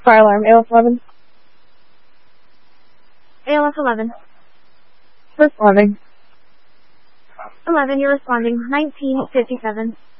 Fire alarm, ALS 11. ALS 11. Responding. 11, you're responding. 1957.